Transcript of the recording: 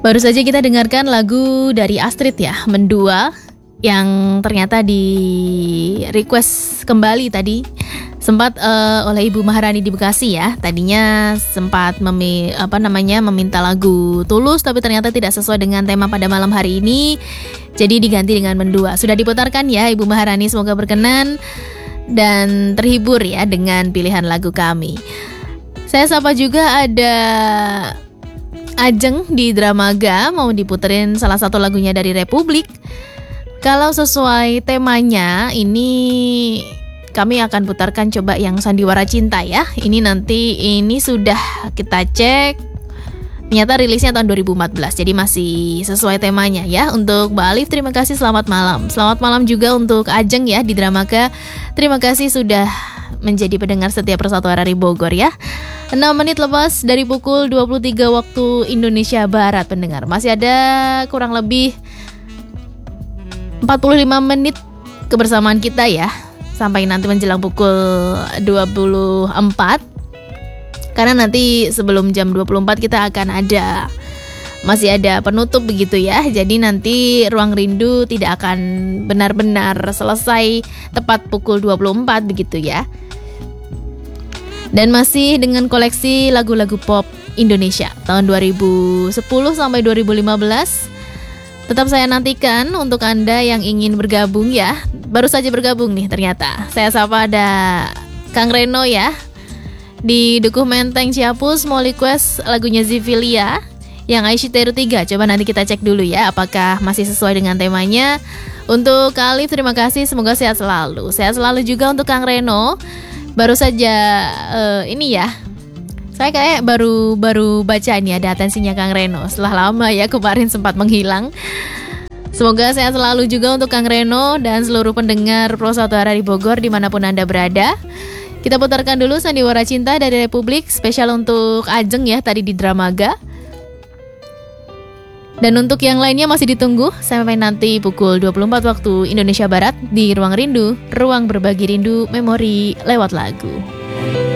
Baru saja kita dengarkan lagu dari Astrid ya, Mendua, yang ternyata di request kembali tadi sempat oleh Ibu Maharani di Bekasi ya. Tadinya sempat meminta lagu Tulus, tapi ternyata tidak sesuai dengan tema pada malam hari ini, jadi diganti dengan Mendua. Sudah diputarkan ya Ibu Maharani, semoga berkenan dan terhibur ya dengan pilihan lagu kami. Saya sapa juga ada Ajeng di Dramaga, mau diputerin salah satu lagunya dari Republik. Kalau sesuai temanya, ini kami akan putarkan coba yang Sandiwara Cinta ya. Ini sudah kita cek, ternyata rilisnya tahun 2014, jadi masih sesuai temanya ya. Untuk Mbak Alif, terima kasih, selamat malam. Selamat malam juga untuk Ajeng ya di Dramaga. Terima kasih sudah menjadi pendengar setiap Persatuan RRI Bogor ya. 6 menit lepas dari pukul 23 waktu Indonesia Barat pendengar. Masih ada kurang lebih 45 menit kebersamaan kita ya, sampai nanti menjelang pukul 24. Karena nanti sebelum jam 24 kita akan masih ada penutup begitu ya. Jadi nanti Ruang Rindu tidak akan benar-benar selesai tepat pukul 24 begitu ya. Dan masih dengan koleksi lagu-lagu pop Indonesia tahun 2010 sampai 2015. Tetap saya nantikan untuk Anda yang ingin bergabung ya. Baru saja bergabung nih ternyata. Saya sapa ada Kang Reno ya, di Dukuh Menteng Ciapus, mau request lagunya Zivilia yang Aisyiteru 3. Coba nanti kita cek dulu ya apakah masih sesuai dengan temanya. Untuk Kak Alif, terima kasih, semoga sehat selalu. Sehat selalu juga untuk Kang Reno. Baru saja ini ya, saya kayak baru baca nih ada atensinya Kang Reno. Setelah lama ya kemarin sempat menghilang. Semoga sehat selalu juga untuk Kang Reno dan seluruh pendengar Persatuan RRI Bogor dimanapun Anda berada. Kita putarkan dulu Sandiwara Cinta dari Republik, spesial untuk Ajeng ya tadi di Dramaga. Dan untuk yang lainnya masih ditunggu sampai nanti pukul 24 waktu Indonesia Barat di Ruang Rindu, ruang berbagi rindu memori lewat lagu.